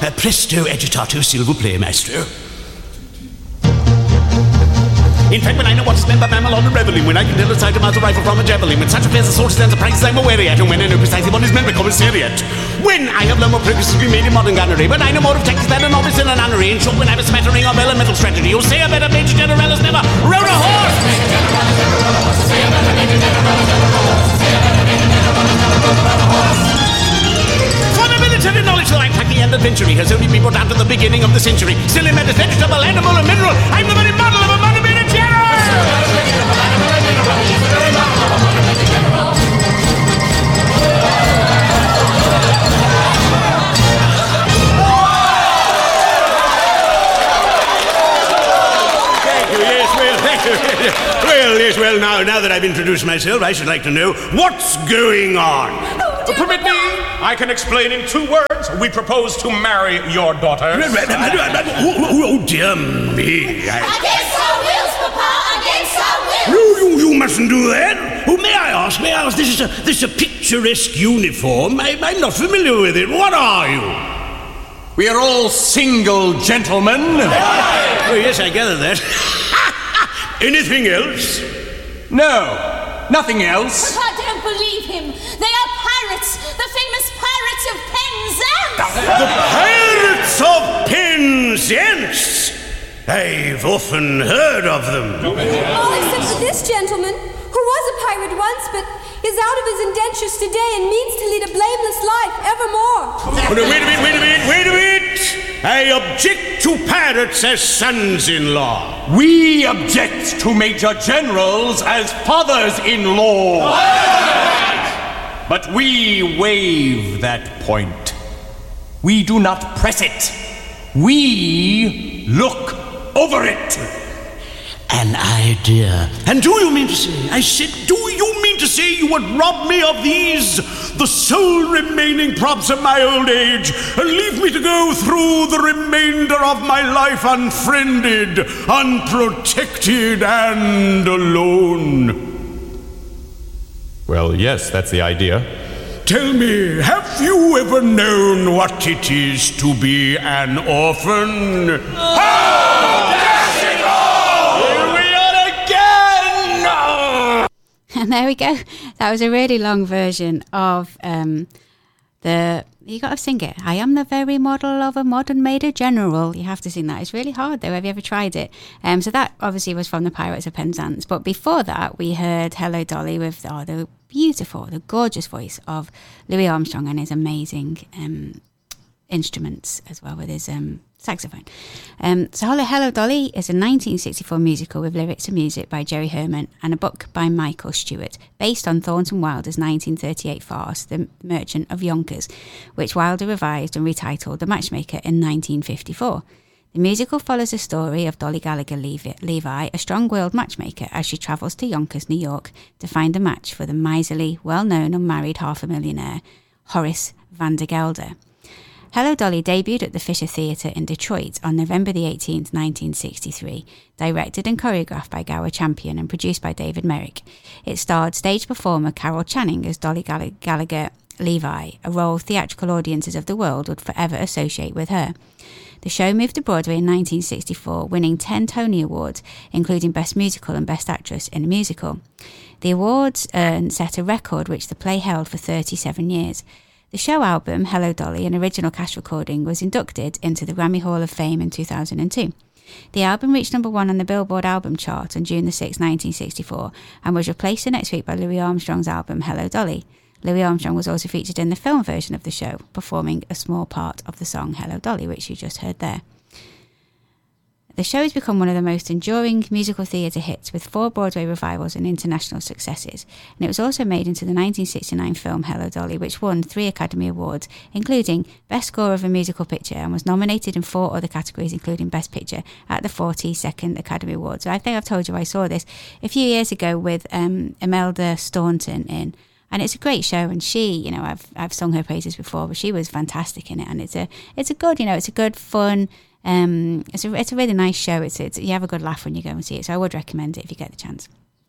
Presto agitato, s'il vous plaît, maestro. In fact, when I know what is meant by mammal on a reveling, when I can tell a sight about a rifle from a javelin, when such affairs are sorted and surprises I'm aware at, and when I know precisely what is meant by commissariat, when I have learned more progress to be made in modern gunnery, when I know more of tactics than a novice in a nunnery, in short, when I have a smattering of elemental strategy, you'll say a better Major General has never rode a horse! For the military knowledge that I'm packing and adventuring has only been brought down to the beginning of the century. Still in matters vegetable, animal, and mineral, I'm the very model of a monumental general! Well, now that I've introduced myself, I should like to know what's going on. Permit me, I can explain in 2 words. We propose to marry your daughter. Oh, dear me. Against our wills, Papa, against our wills. You mustn't do that. Oh, may I ask, this is a picturesque uniform. I'm not familiar with it. What are you? We are all single gentlemen. Oh, yes, I gather that. Anything else? No, nothing else. Papa, don't believe him. They are pirates, the famous pirates of Penzance. The Pirates of Penzance? I've often heard of them. All except for this gentleman, who was a pirate once, but is out of his indentures today and means to lead a blameless life evermore. Oh, no, wait a minute. I object to pirates as sons-in-law. We object to Major Generals as fathers-in-law. But we waive that point. We do not press it. We look over it. An idea. And do you mean to say, I said, do you mean to say you would rob me of these, the sole remaining props of my old age, and leave me to go through the remainder of my life unfriended, unprotected, and alone? Well, yes, that's the idea. Tell me, have you ever known what it is to be an orphan? And there we go. That was a really long version of you got to sing it. I am the very model of a modern Major General. You have to sing that. It's really hard though. Have you ever tried it? So that obviously was from the Pirates of Penzance. But before that, we heard Hello Dolly with the beautiful, the gorgeous voice of Louis Armstrong and his amazing instruments as well with his saxophone. So Hello Dolly is a 1964 musical with lyrics and music by Jerry Herman and a book by Michael Stewart, based on Thornton Wilder's 1938 farce, The Merchant of Yonkers, which Wilder revised and retitled The Matchmaker in 1954. The musical follows the story of Dolly Gallagher Levi, a strong-willed matchmaker, as she travels to Yonkers, New York, to find a match for the miserly, well-known unmarried half-a-millionaire Horace Van der Gelder. Hello Dolly debuted at the Fisher Theatre in Detroit on November the 18th, 1963, directed and choreographed by Gower Champion and produced by David Merrick. It starred stage performer Carol Channing as Dolly Gallagher Levi, a role theatrical audiences of the world would forever associate with her. The show moved to Broadway in 1964, winning 10 Tony Awards, including Best Musical and Best Actress in a Musical. The awards set a record which the play held for 37 years. The show album, Hello Dolly, an original cast recording, was inducted into the Grammy Hall of Fame in 2002. The album reached number 1 on the Billboard album chart on June 6, 1964, and was replaced the next week by Louis Armstrong's album, Hello Dolly. Louis Armstrong was also featured in the film version of the show, performing a small part of the song Hello Dolly, which you just heard there. The show has become one of the most enduring musical theatre hits, with 4 Broadway revivals and international successes, and it was also made into the 1969 film Hello Dolly, which won 3 Academy Awards, including Best Score of a Musical Picture, and was nominated in 4 other categories, including Best Picture, at the 42nd Academy Awards. So I think I've told you I saw this a few years ago with Imelda Staunton in, and it's a great show, and she, I've sung her praises before, but she was fantastic in it, and it's a good, fun, it's a really nice show. It's you have a good laugh when you go and see it, so I would recommend it if you get the chance.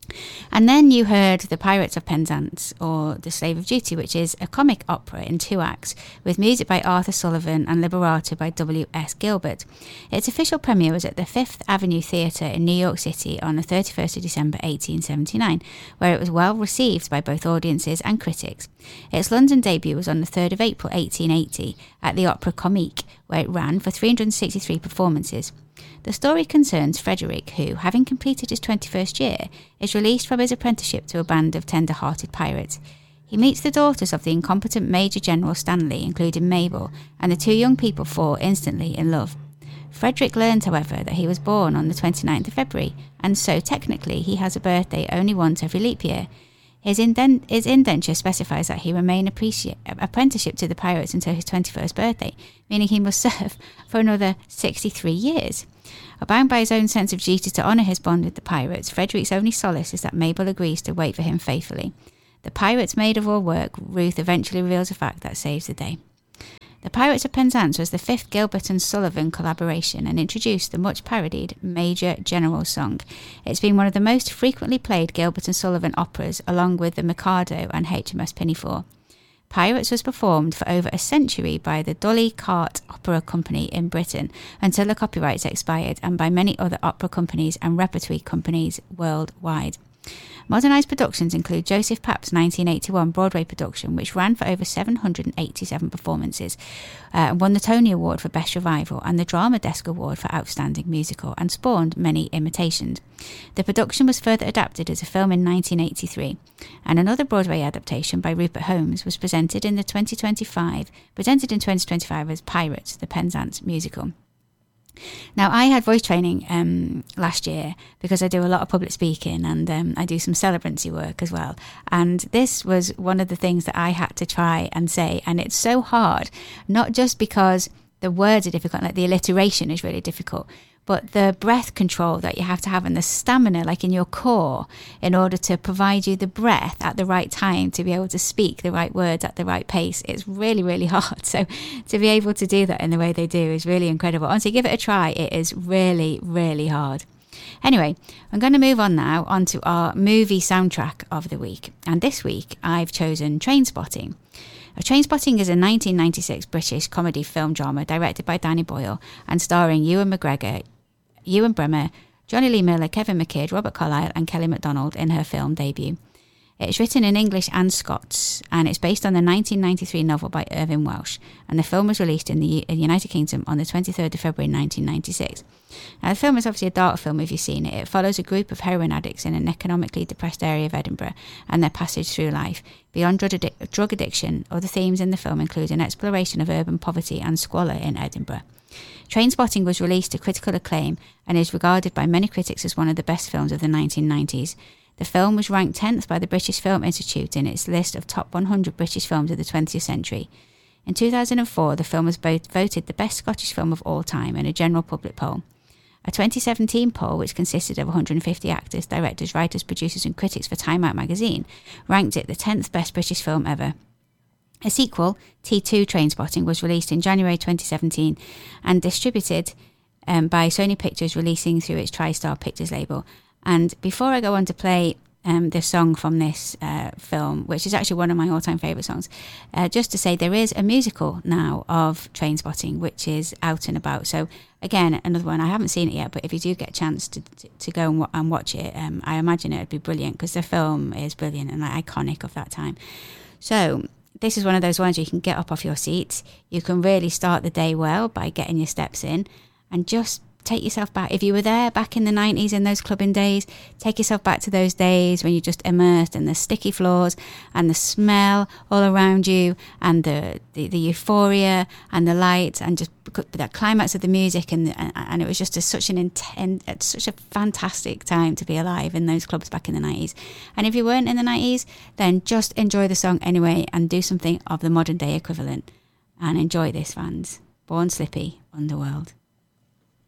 And then you heard The Pirates of Penzance, or The Slave of Duty, which is a comic opera in 2 acts, with music by Arthur Sullivan and libretto by W.S. Gilbert. Its official premiere was at the Fifth Avenue Theatre in New York City on the 31st of December 1879, where it was well received by both audiences and critics. Its London debut was on the 3rd of April 1880 at the Opera Comique, where it ran for 363 performances. The story concerns Frederick, who, having completed his 21st year, is released from his apprenticeship to a band of tender-hearted pirates. He meets the daughters of the incompetent Major General Stanley, including Mabel, and the 2 young people fall instantly in love. Frederick learns, however, that he was born on the 29th of February, and so technically he has a birthday only once every leap year. His indenture specifies that he remain apprenticeship to the pirates until his 21st birthday, meaning he must serve for another 63 years. Bound by his own sense of duty to honour his bond with the pirates, Frederick's only solace is that Mabel agrees to wait for him faithfully. The pirate's maid of all work, Ruth eventually reveals a fact that saves the day. The Pirates of Penzance was the 5th Gilbert and Sullivan collaboration and introduced the much-parodied Major General song. It's been one of the most frequently played Gilbert and Sullivan operas, along with The Mikado and HMS Pinafore. Pirates was performed for over a century by the Dolly Cart Opera Company in Britain until the copyrights expired, and by many other opera companies and repertory companies worldwide. Modernised productions include Joseph Papp's 1981 Broadway production, which ran for over 787 performances, won the Tony Award for Best Revival and the Drama Desk Award for Outstanding Musical, and spawned many imitations. The production was further adapted as a film in 1983, and another Broadway adaptation by Rupert Holmes was presented in 2025 as Pirates, the Penzance musical. Now, I had voice training last year because I do a lot of public speaking, and I do some celebrancy work as well. And this was one of the things that I had to try and say. And it's so hard, not just because the words are difficult, like the alliteration is really difficult, but the breath control that you have to have and the stamina, like in your core, in order to provide you the breath at the right time to be able to speak the right words at the right pace. It's really, really hard. So to be able to do that in the way they do is really incredible. Honestly, give it a try. It is really, really hard. Anyway, I'm going to move on now onto our movie soundtrack of the week. And this week, I've chosen Trainspotting. Trainspotting is a 1996 British comedy film drama directed by Danny Boyle and starring Ewan McGregor, Ewan Bremer, Johnny Lee Miller, Kevin McKidd, Robert Carlyle and Kelly MacDonald in her film debut. It's written in English and Scots, and it's based on the 1993 novel by Irvine Welsh, and the film was released in the United Kingdom on the 23rd of February 1996. Now, the film is obviously a dark film if you've seen it. It follows a group of heroin addicts in an economically depressed area of Edinburgh and their passage through life. Beyond drug addiction, other themes in the film include an exploration of urban poverty and squalor in Edinburgh. Trainspotting was released to critical acclaim and is regarded by many critics as one of the best films of the 1990s. The film was ranked 10th by the British Film Institute in its list of top 100 British films of the 20th century. In 2004, the film was voted the best Scottish film of all time in a general public poll. A 2017 poll, which consisted of 150 actors, directors, writers, producers and critics for Time Out magazine, ranked it the 10th best British film ever. A sequel, T2 Trainspotting, was released in January 2017 and distributed by Sony Pictures, releasing through its TriStar Pictures label. And before I go on to play the song from this film, which is actually one of my all-time favourite songs, just to say there is a musical now of Trainspotting, which is out and about. So again, another one, I haven't seen it yet, but if you do get a chance to go and watch it, I imagine it would be brilliant because the film is brilliant and iconic of that time. So this is one of those ones where you can get up off your seat. You can really start the day well by getting your steps in and just take yourself back. If you were there back in the 90s in those clubbing days, take yourself back to those days when you're just immersed in the sticky floors and the smell all around you and the euphoria and the lights and just that climax of the music and it was just such a fantastic time to be alive in those clubs back in the 90s. And if you weren't in the 90s, then just enjoy the song anyway and do something of the modern day equivalent and enjoy this, fans. Born Slippy, Underworld.